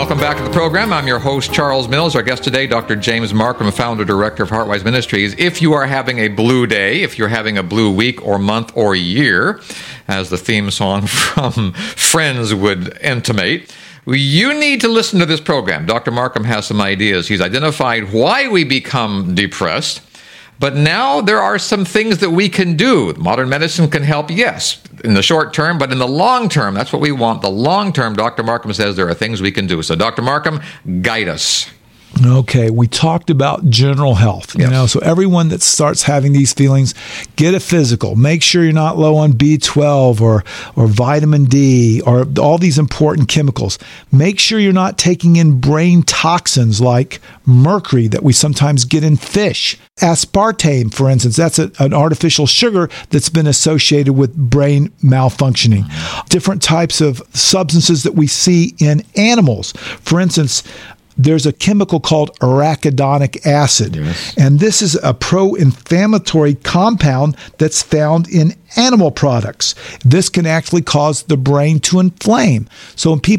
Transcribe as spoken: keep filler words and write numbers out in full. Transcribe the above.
Welcome back to the program. I'm your host, Charles Mills. Our guest today, Doctor James Marcum, founder, director of Heartwise Ministries. If you are having a blue day, if you're having a blue week or month or year, as the theme song from Friends would intimate, you need to listen to this program. Doctor Marcum has some ideas. He's identified why we become depressed. But now there are some things that we can do. Modern medicine can help, yes, in the short term, but in the long term, that's what we want. The long term, Doctor Marcum says there are things we can do. So, Doctor Marcum, guide us. Okay, we talked about general health, you yes. know, so everyone that starts having these feelings, get a physical. Make sure you're not low on B twelve or or vitamin D or all these important chemicals. Make sure you're not taking in brain toxins like mercury that we sometimes get in fish. Aspartame, for instance, that's a, an artificial sugar that's been associated with brain malfunctioning. Mm-hmm. Different types of substances that we see in animals. For instance, there's a chemical called arachidonic acid, yes. and this is a pro-inflammatory compound that's found in animal products. This can actually cause the brain to inflame. So when people